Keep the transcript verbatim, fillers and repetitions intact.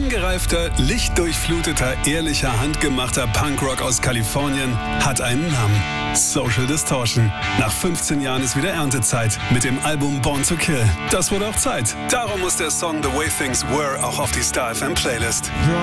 Ungereifter, lichtdurchfluteter, ehrlicher, handgemachter Punkrock aus Kalifornien hat einen Namen. Social Distortion. Nach fünfzehn Jahren ist wieder Erntezeit mit dem Album Born to Kill. Das wurde auch Zeit. Darum muss der Song The Way Things Were auch auf die Star F M Playlist.